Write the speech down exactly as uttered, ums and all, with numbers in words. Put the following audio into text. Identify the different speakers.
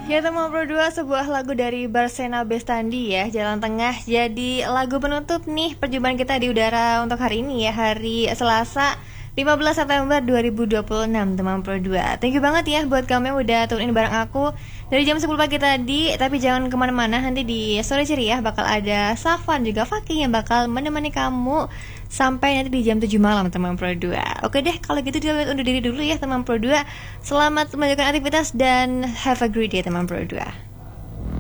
Speaker 1: Ya teman Pro dua, sebuah lagu dari Barsena Bestandi ya, Jalan Tengah. Jadi lagu penutup nih perjumpaan kita di udara untuk hari ini ya, hari Selasa lima belas September dua ribu dua puluh enam teman Pro dua. Thank you banget ya buat kamu yang udah turunin bareng aku dari jam sepuluh pagi tadi. Tapi jangan kemana-mana, nanti di Sore Ceria bakal ada Safan juga Fakih yang bakal menemani kamu sampai nanti di jam tujuh malam teman Pro dua. Oke deh, kalau gitu kita undur diri dulu ya teman Pro dua. Selamat melanjutkan aktivitas dan have a great day teman Pro dua.